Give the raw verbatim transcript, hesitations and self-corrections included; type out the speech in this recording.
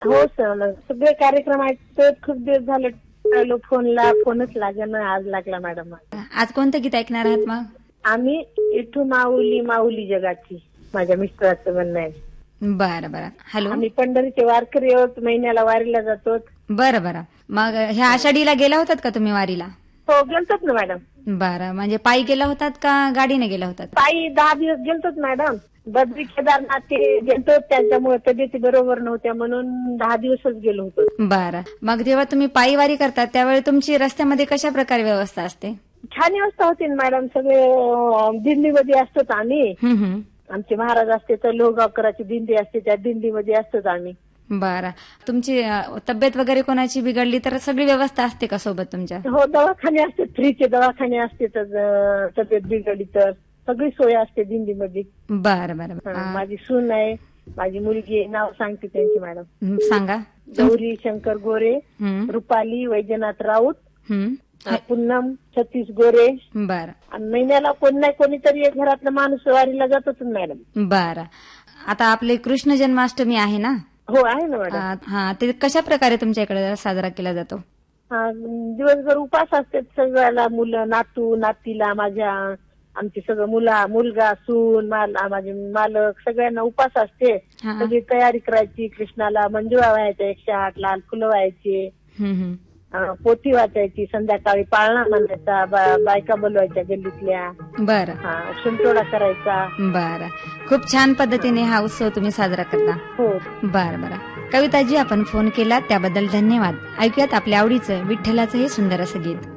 हो सर, सगळे कार्यक्रम ऐकतो. खूप दिवस झाले राहिलो फोनला, फोनच लागेना. आज लागला मॅडम. आज कोणतं गीत ऐकणार आहात मग? आम्ही इथू माऊली माऊली जगाची, माझ्या मिस्टरांचं म्हणणं आहे. बरं बरं. हॅलो. आम्ही पंढरीचे वारकरी आहोत, महिन्याला वारीला जातो. बरं बरं. मग ह्या आषाढीला गेला होतात का तुम्ही वारीला? हो गेलतोच ना मॅडम. बरं, म्हणजे पायी गेला होतात का गाडीने गेला होतात? पायी दहा दिवस गेलतोच मॅडम. बद्री केदारनाथ ते गेलतो, त्यांच्यामुळे तब्येती बरोबर नव्हत्या म्हणून दहा दिवसच गेलो होतो. बरं. मग जेव्हा तुम्ही पायी वारी करतात त्यावेळी तुमची रस्त्यामध्ये कशा प्रकारे व्यवस्था असते? छान व्यवस्था होती मॅडम. सगळे दिंडीमध्ये असतो आम्ही. आमचे महाराज असते तर लोहगावकराची दिंडी असते, त्या दिंडीमध्ये असतो आम्ही. बरं. तुमची तब्येत वगैरे कोणाची बिघडली तर सगळी व्यवस्था असते का सोबत तुमच्या? हो, दवाखाने असते, फ्रीचे दवाखाने असते. तब्येत बिघडली तर सगळी सोय असते दिंडीमध्ये. बरं बरं. माझी सून आहे, माझी मुलगी आहे, नाव सांगते त्यांची मॅडम. सांगा. गौरी शंकर गोरे, रुपाली वैजनाथ राऊत, पूनम सतीश गोरे. बरं. आणि महिन्याला कोण नाही कोणीतरी एक घरातला माणूस वारीला जातोच मॅडम. बरं. आता आपले कृष्ण जन्माष्टमी आहे ना? हो आहे ना मॅडम. हा, ते कशा प्रकारे तुमच्या इकडे साजरा केला जातो? दिवसभर उपास असते सगळ्याला, मुलं नातू नातीला माझ्या, आमची सगळं मुला मुलगा सून माझे मालक सगळ्यांना उपास असते. सगळी तयारी करायची. कृष्णाला मंजुळा व्हायच्या, एकशे आठ लाल फुलं व्हायचे, पोथी वाचायची, संध्याकाळी पाळणा मांडायचा, बायका बोलवायच्या गल्लीतल्या. बरं. हा, शिंतोडा करायचा. बरं. खूप छान पद्धतीने हा उत्सव तुम्ही साजरा करता. हो. बरं बरं. कविताजी, आपण फोन केला त्याबद्दल धन्यवाद. ऐकूयात आपल्या आवडीचं विठ्ठलाचं हे सुंदर असं गीत.